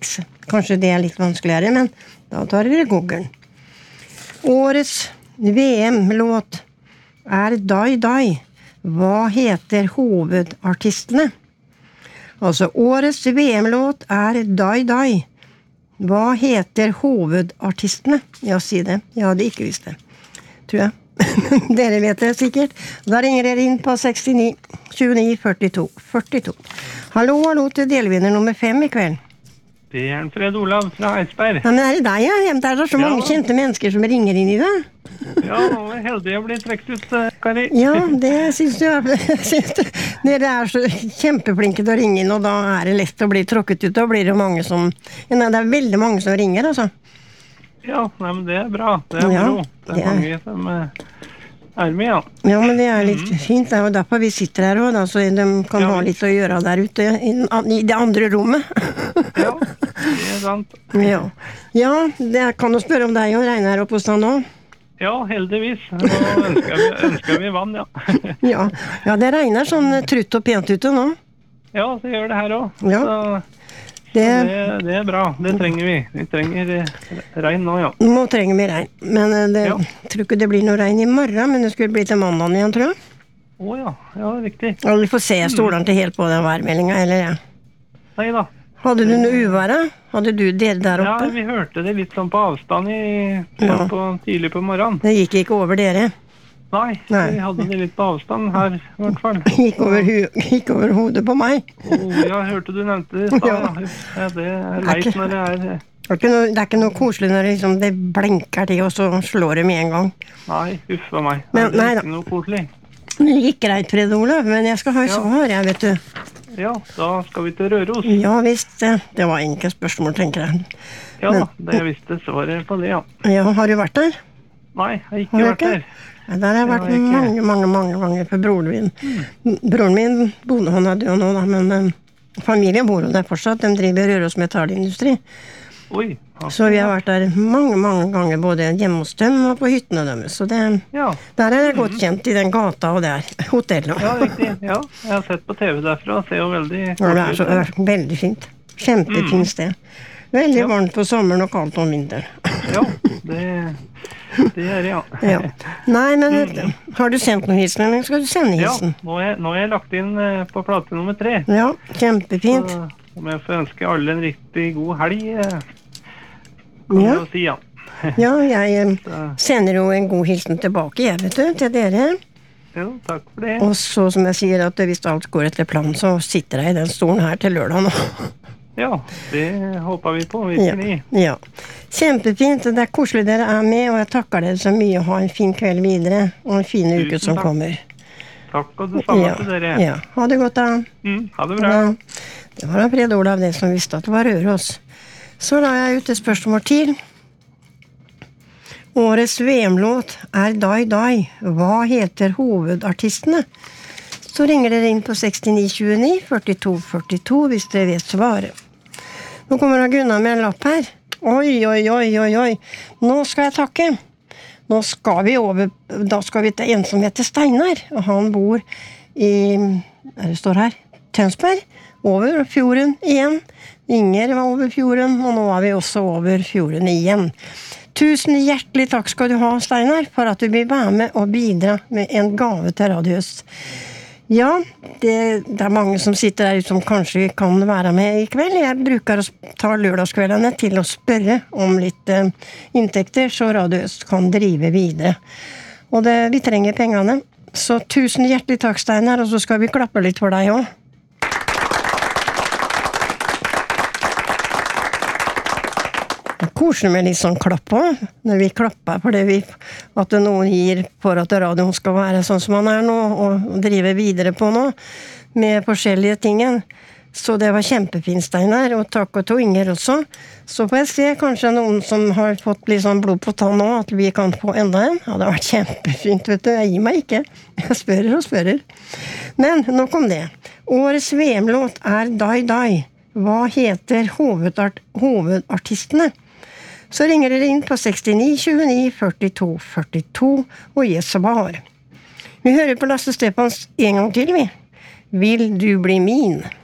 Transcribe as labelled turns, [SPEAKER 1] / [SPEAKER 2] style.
[SPEAKER 1] 6. Kanskje det litt vanskeligere, men da tar dere Google. Årets VM-låt Die Die. Hva heter hovedartistene? Altså, årets VM-låt Die Die. Hva heter hovedartistene? Ja, si det. Jeg hadde ikke visst det. Tror jeg. Dere vet det sikkert. Da ringer dere inn på 69 29 42 42. Hallo til delvinner nummer 5 i kveld.
[SPEAKER 2] Det Fred Olav fra Eidsberg.
[SPEAKER 1] Ja, men det deg, ja. Det så mange kjente mennesker som ringer inn i det.
[SPEAKER 2] Ja, nå heldig å bli trekt ut, Kari.
[SPEAKER 1] Ja, det synes jeg. Dere så kjempeflinke til å ringe inn, og da det lett å bli tråkket ut, og blir det mange som... Ja, det veldig mange som ringer, altså.
[SPEAKER 2] Ja, nei, men det bra. Det bra. Det mange som med, ja.
[SPEAKER 1] Ja, men det litt fint. Det jo derfor vi sitter her også, da, så de kan ha litt å gjøre der ute i det andre rommet.
[SPEAKER 2] Ja, det sant.
[SPEAKER 1] Ja, det kan du spørre om deg og Reinar oppe hos deg nå.
[SPEAKER 2] Ja, heldigvis. Nå ønsker vi vann, ja.
[SPEAKER 1] Ja, det regner sånn trutt og pent ute nå.
[SPEAKER 2] Ja, det gjør det her også.
[SPEAKER 1] Ja.
[SPEAKER 2] Det bra, det trenger vi. Vi trenger regn nå, ja.
[SPEAKER 1] Nå trenger vi regn, men tror ikke det blir noe regn i morgen, men det skulle bli til mandagen igjen, tror jeg.
[SPEAKER 2] Ja, riktig.
[SPEAKER 1] Og vi får se stolen til helt på den værmeldingen, eller ja.
[SPEAKER 2] Neida.
[SPEAKER 1] Hadde du noe uvær? Hadde du det der oppe?
[SPEAKER 2] Ja, vi hørte det litt sånn på avstand tidlig på morgenen.
[SPEAKER 1] Det gikk ikke over dere?
[SPEAKER 2] Nei, vi hadde det litt på avstand her, i hvert fall.
[SPEAKER 1] Gikk over hodet på meg.
[SPEAKER 2] Jeg hørte du nevnte det. Ja, det leit når det
[SPEAKER 1] Det ikke noe koselig når liksom, det blenker til, og så slår det med en gang.
[SPEAKER 2] Nei, uffa meg.
[SPEAKER 1] Men,
[SPEAKER 2] det ikke noe koselig.
[SPEAKER 1] Det gikk greit, Fred Olav, men jeg skal ha svar, jeg vet du.
[SPEAKER 2] Ja, da skal vi til Røros.
[SPEAKER 1] Ja, visst. Det var enkelt spørsmål, tenker jeg.
[SPEAKER 2] Ja, det visste svaret på det, ja.
[SPEAKER 1] Ja, har du vært der?
[SPEAKER 2] Nei, jeg har ikke vært der.
[SPEAKER 1] Ja, der har jeg vært mange ganger på broren min. Broren min bodde, han hadde jo nå da, men familien bor jo der fortsatt. De driver Røros metallindustri.
[SPEAKER 2] Oi.
[SPEAKER 1] Så vi har vært der mange ganger, både hjemme hos dem og på hyttene deres. Så der jeg godt kjent i den gata og der, hotellet.
[SPEAKER 2] Ja, riktig. Ja, jeg har sett på TV derfra, det ser jo veldig...
[SPEAKER 1] Ja, det veldig fint. Kjempefint sted. Veldig varmt på sommeren og kaldt om vinteren.
[SPEAKER 2] Ja, det det, ja.
[SPEAKER 1] Nei, men har du sendt noen hilsen, eller skal du sende hilsen?
[SPEAKER 2] Ja, nå har jeg lagt inn på plate nummer 3.
[SPEAKER 1] Ja, kjempefint.
[SPEAKER 2] Så om jeg får ønske alle en riktig god helg, kan jeg si ja.
[SPEAKER 1] Ja, jeg sender jo en god hilsen tilbake, jeg vet du, til dere.
[SPEAKER 2] Jo, takk for det.
[SPEAKER 1] Og så som jeg sier, at hvis alt går etter planen, så sitter jeg i den stolen her til lørdag nå.
[SPEAKER 2] Ja, det håper vi på, virkelig.
[SPEAKER 1] Ja. Kjempefint, det koselig dere med, og jeg takker dere så mye, og ha en fin kveld videre, og en fin uke som kommer.
[SPEAKER 2] Takk, og det samme til dere.
[SPEAKER 1] Ja, ha det godt da.
[SPEAKER 2] Ha det bra.
[SPEAKER 1] Det var Fred Olav det som visste at det var Røros. Så la jeg ut et spørsmål til. Årets VM-låt Die Die. Hva heter hovedartistene? Så ringer dere inn på 69 29 42 42 hvis dere vet svaret. Nå kommer Gunnar med en lapp her. Oi. Nå skal jeg takke. Nå skal vi over, da skal vi til en som heter Steinar, og han bor i, det står her, Tønsberg, over fjorden igjen. Inger var over fjorden, og nå vi også over fjorden igjen. Tusen hjertelig takk skal du ha, Steinar, for at du vil være med og bidra med en gave til Radio Øst. Ja, det mange som sitter der som kanskje kan være med i kveld. Jeg bruker å ta lørdagskveldene til å spørre om litt inntekter, så Radio Øst kan drive videre. Og vi trenger pengene. Så tusen hjertelig takk, Steinar, og så skal vi klappe litt for deg også. Koselig med litt sånn klapp på, når vi klapper for det at noen gir for at radioen skal være sånn som han nå, og drive videre på nå, med forskjellige tingen. Så det var kjempefint, Steinar, og takk og til Inger også. Så får jeg se kanskje noen som har fått litt sånn blod på tann nå, at vi kan få enda en. Ja, det har vært kjempefint, vet du. Jeg gir meg ikke. Jeg spørrer og spørrer. Men nok om det. Årets VM-låt Die Die. Hva heter hovedartistene? Så ringer dere inn på 69 29 42 42 og gi svar. Vi hører på Lasse Stefans en gang til, vi. Vil du bli min?